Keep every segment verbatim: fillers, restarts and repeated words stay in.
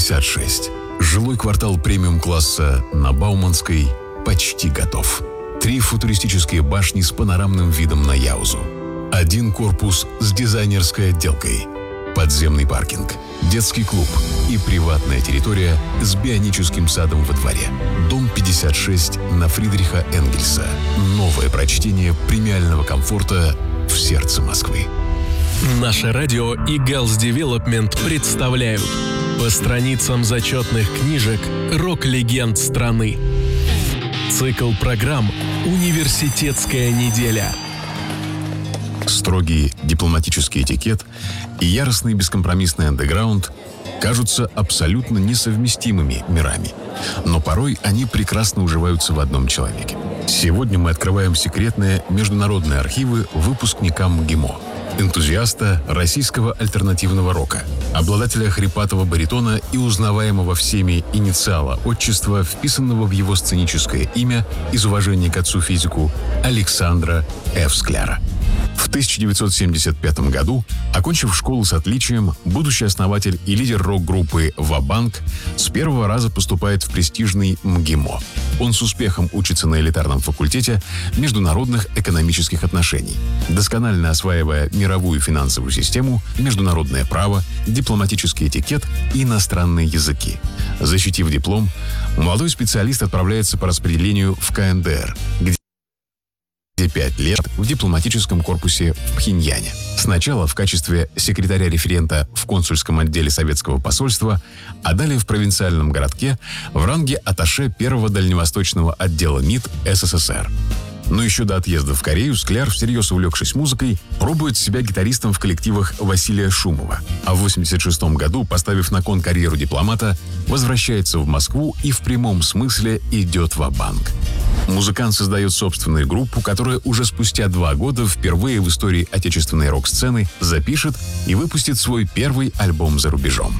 пятьдесят шесть. Жилой квартал премиум-класса на Бауманской почти готов. Три футуристические башни с панорамным видом на Яузу. Один корпус с дизайнерской отделкой. Подземный паркинг, детский клуб и приватная территория с бионическим садом во дворе. Дом пятьдесят шесть на Фридриха Энгельса. Новое прочтение премиального комфорта в сердце Москвы. Наше радио и Галс Девелопмент представляют по страницам зачетных книжек рок-легенд страны. Цикл программ «Университетская неделя». Строгий дипломатический этикет и яростный бескомпромиссный андеграунд кажутся абсолютно несовместимыми мирами, но порой они прекрасно уживаются в одном человеке. Сегодня мы открываем секретные международные архивы выпускника МГИМО, энтузиаста российского альтернативного рока, обладателя хрипатого баритона и узнаваемого всеми инициала отчества, вписанного в его сценическое имя из уважения к отцу-физику Александра Ф. Скляра. В тысяча девятьсот семьдесят пятом году, окончив школу с отличием, будущий основатель и лидер рок-группы «Ва-Банк» с первого раза поступает в престижный МГИМО. Он с успехом учится на элитарном факультете международных экономических отношений, досконально осваивая мировую финансовую систему, международное право, дипломатический этикет и иностранные языки. Защитив диплом, молодой специалист отправляется по распределению в ка эн дэ эр, где пять лет в дипломатическом корпусе в Пхеньяне. Сначала в качестве секретаря-референта в консульском отделе советского посольства, а далее в провинциальном городке в ранге атташе первого дальневосточного отдела МИД эс эс эс эр. Но еще до отъезда в Корею Скляр, всерьез увлекшись музыкой, пробует себя гитаристом в коллективах Василия Шумова. А в восемьдесят шестом году, поставив на кон карьеру дипломата, возвращается в Москву и в прямом смысле идет ва-банк. Музыкант создает собственную группу, которая уже спустя два года впервые в истории отечественной рок-сцены запишет и выпустит свой первый альбом за рубежом.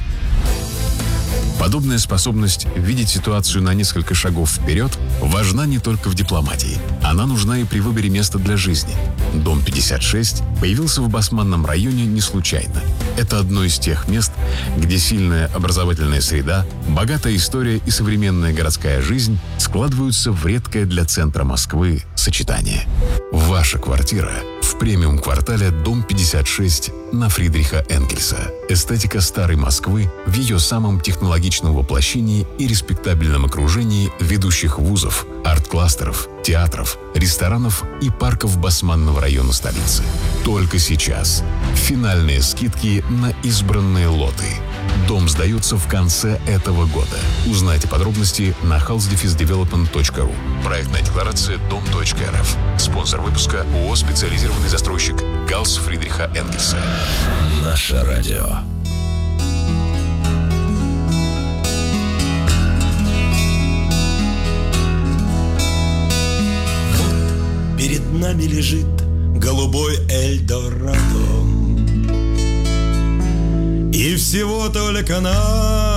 Подобная способность видеть ситуацию на несколько шагов вперед важна не только в дипломатии. Она нужна и при выборе места для жизни. Дом пятьдесят шесть появился в Басманном районе не случайно. Это одно из тех мест, где сильная образовательная среда, богатая история и современная городская жизнь складываются в редкое для центра Москвы сочетание. Ваша квартира в премиум-квартале Дом пятьдесят шесть на Фридриха Энгельса. Эстетика старой Москвы в ее самом технологичном воплощении и респектабельном окружении ведущих вузов, арт-кластеров, театров, ресторанов и парков Басманного района столицы. Только сейчас финальные скидки на избранные лоты. Дом сдается в конце этого года. Узнайте подробности на хаус дефис девелопмент точка ру. Проектная декларация дом точка эр эф. Спонсор выпуска ООО «Специализированный застройщик Галс Фридриха Энгельса». Наше радио. Вот перед нами лежит голубой Эльдорадо, и всего только нам